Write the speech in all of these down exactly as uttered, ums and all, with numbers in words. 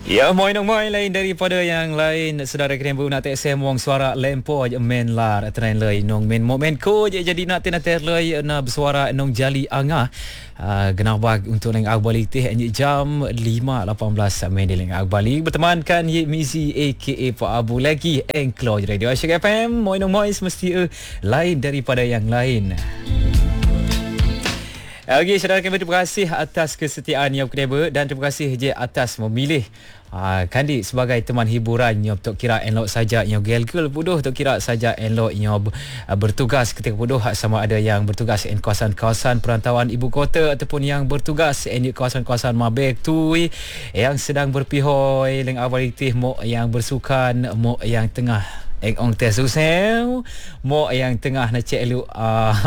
Ya, moi nong moi lain daripada yang lain. Saudara kena bu nak tek semong suara lempo je men lar tren lei nong men momen ko je jadi nak ten lei na bersuara nong jali angah. Uh, genah bag untuk neng agbali teh anyi jam lima lapan belas main di neng agbali bertemankan Ye Mizi aka Pak Abu lagi Engklo Radio Asyik F M. Moi nong moi semesti uh, lain daripada yang lain. Okey, saudara kami terima kasih atas kesetiaan yang kedua dan terima kasih je atas memilih uh, Kandi sebagai teman hiburan yang tok kira elok saja yang gelgel puduh tok kira saja elok yang uh, bertugas ketika puduh sama ada yang bertugas di kawasan-kawasan perantauan ibu kota ataupun yang bertugas di kawasan-kawasan Mabek tu yang sedang berpihoi leng awalitih mo yang bersukan mo yang tengah eng ong tes usel mo yang tengah nak cek lu uh,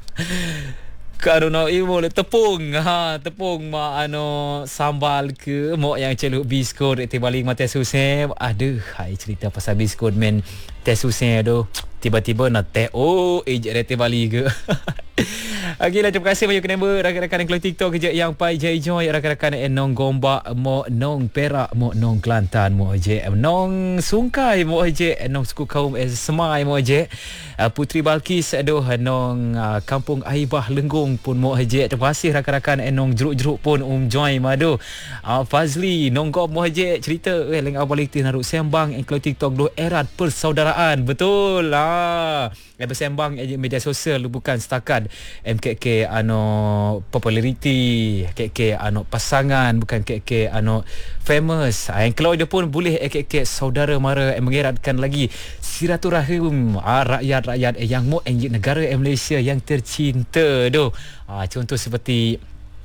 Karena ibu le tepung ha tepung ma ano sambal ke mo yang celuk biskut ti balik mate susah. Aduh, hai cerita pasal biskut men teh susah tu tiba-tiba nak teh oh ejek rete balik ke. Okeylah, terima kasih banyak kenapa rakan-rakan yang TikTok kerja yang pai jai joy rakan-rakan enong Gombak mo nong Perak mo nong Kelantan mo je nong Sungkai mo je nong suku kaum Semai mo je Putri Balkis aduh nong Kampung Aibah Lenggong pun mo je. Terima kasih rakan-rakan enong jeruk-jeruk pun um join madu Fazli nong Gob mo je cerita eh leng abalik ti naruk sembang en TikTok do erat persaudaraan betul lah. Eh bersembang eh, media sosial bukan setakat M K K ano populariti, K K ano pasangan, bukan K K ano famous. Yang kalau dia pun boleh K K saudara mara yang mengeratkan lagi silaturahim ah, rakyat-rakyat eh, yang mau enjit negara eh, Malaysia yang tercinta tu. Ah, contoh seperti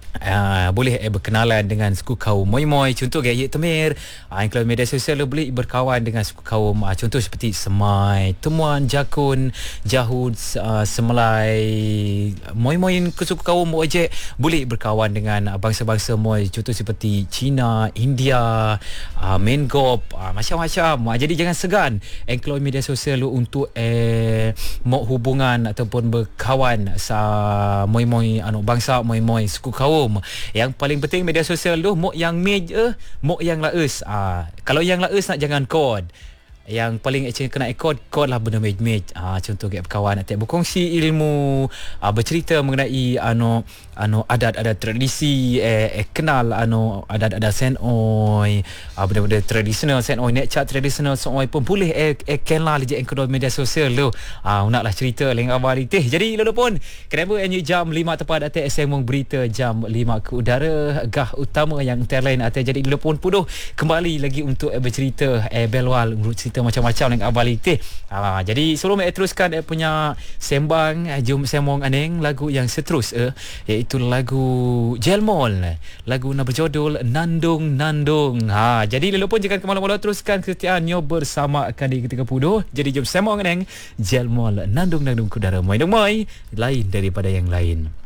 Uh, boleh eh, berkenalan dengan suku kaum Moi-Moi. Contoh gaya Temir uh, kalau media sosial boleh berkawan dengan suku kaum uh, contoh seperti Semai, Temuan, Jakun, Jahud, uh, Semelai, Moi-Moi ke suku kaum Moi boleh berkawan dengan uh, bangsa-bangsa Moi. Contoh seperti Cina, India, uh, Mengop, uh, macam-macam. Uh, jadi jangan segan kalau media sosial untuk eh, mau hubungan ataupun berkawan sa Moi-Moi anu bangsa Moi-Moi suku kaum. Yang paling penting media sosial tu mok yang meja, mok yang laes. Ah, kalau yang laes nak jangan kod. Yang paling actually kena ikut kod lah benda mej-mej. Ah, contoh kayak berkawan nak berkongsi ilmu, ah, bercerita mengenai ano ano adat-adat tradisi, eh, eh kenal ano adat-adat senoi, ah, benda-benda tradisional senoi, net chat tradisional senoi pun boleh eh, eh kenal je engkau media sosial tu. Ah, naklah cerita leng awal teh. Jadi lalu pun kenapa enyu jam lima tepat atas semong berita jam lima ke udara gah utama yang terlain atas. Jadi lalu pun puduh kembali lagi untuk eh, bercerita eh belwal cerita macam-macam dengan abang Litih. Ha, jadi sebelum saya teruskan saya punya sembang, jom semong aneng lagu yang seterus eh, iaitu lagu Jelmol. Lagu nak berjudul Nandung Nandung. Ha, jadi lelupun jangan ke malam-malam, teruskan kesetiaannya bersama Kandi ketika puduh. Jadi jom semong aneng Jelmol Nandung Nandung kudara. Moi dong moi lain daripada yang lain.